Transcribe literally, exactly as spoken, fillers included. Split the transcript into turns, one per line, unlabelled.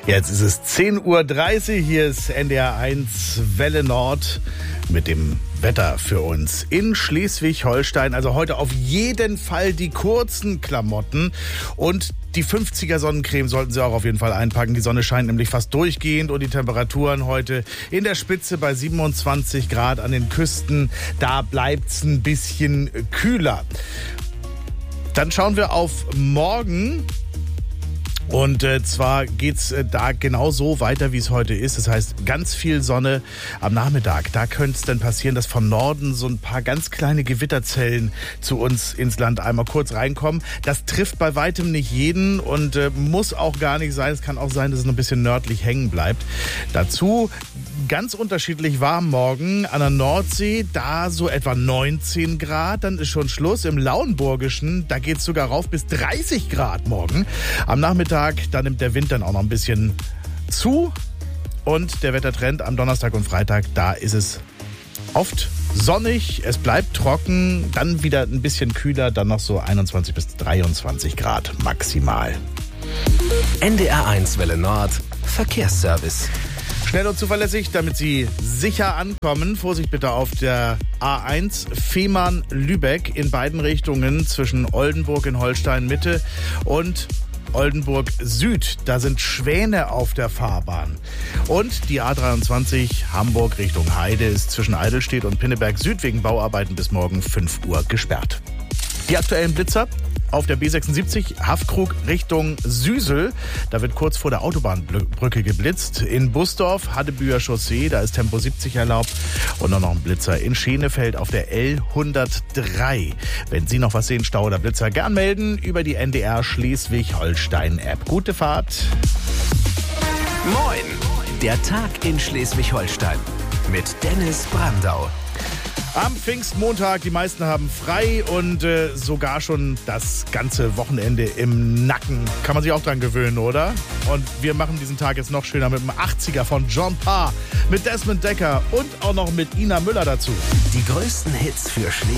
Jetzt ist es zehn Uhr dreißig, hier ist N D R eins Welle Nord mit dem Wetter für uns in Schleswig-Holstein. Also heute auf jeden Fall die kurzen Klamotten und die fünfziger Sonnencreme sollten Sie auch auf jeden Fall einpacken. Die Sonne scheint nämlich fast durchgehend und die Temperaturen heute in der Spitze bei siebenundzwanzig Grad an den Küsten. Da bleibt's ein bisschen kühler. Dann schauen wir auf morgen. Und äh, zwar geht's äh, da genau so weiter, wie es heute ist. Das heißt, ganz viel Sonne am Nachmittag. Da könnte es dann passieren, dass von Norden so ein paar ganz kleine Gewitterzellen zu uns ins Land einmal kurz reinkommen. Das trifft bei weitem nicht jeden und äh, muss auch gar nicht sein. Es kann auch sein, dass es noch ein bisschen nördlich hängen bleibt. Dazu ganz unterschiedlich warm morgen an der Nordsee. Da so etwa neunzehn Grad. Dann ist schon Schluss. Im Lauenburgischen, da geht's sogar rauf bis dreißig Grad morgen. Am Nachmittag da nimmt der Wind dann auch noch ein bisschen zu und der Wettertrend am Donnerstag und Freitag, da ist es oft sonnig, es bleibt trocken, dann wieder ein bisschen kühler, dann noch so einundzwanzig bis dreiundzwanzig Grad maximal.
N D R eins Welle Nord Verkehrsservice.
Schnell und zuverlässig, damit Sie sicher ankommen. Vorsicht bitte auf der A eins Fehmarn-Lübeck in beiden Richtungen zwischen Oldenburg in Holstein-Mitte und Oldenburg Süd, da sind Schwäne auf der Fahrbahn. Und die A dreiundzwanzig Hamburg Richtung Heide ist zwischen Eidelstedt und Pinneberg Süd wegen Bauarbeiten bis morgen fünf Uhr gesperrt. Die aktuellen Blitzer auf der B sechsundsiebzig Haffkrug Richtung Süsel. Da wird kurz vor der Autobahnbrücke geblitzt. In Busdorf, Haddebüher Chaussee, da ist Tempo siebzig erlaubt. Und dann noch ein Blitzer in Schenefeld auf der L hundertdrei. Wenn Sie noch was sehen, Stau oder Blitzer, gern melden über die N D R Schleswig-Holstein-App. Gute Fahrt.
Moin, der Tag in Schleswig-Holstein mit Dennis Brandau.
Am Pfingstmontag, die meisten haben frei und äh, sogar schon das ganze Wochenende im Nacken. Kann man sich auch dran gewöhnen, oder? Und wir machen diesen Tag jetzt noch schöner mit dem achtziger von John Parr, mit Desmond Dekker und auch noch mit Ina Müller dazu.
Die größten Hits für Schleswig.